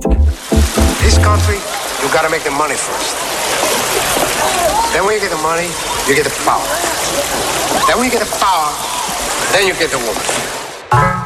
This country, you gotta make the money first. Then when you get the money, you get the power. Then when you get the power, then you get the woman.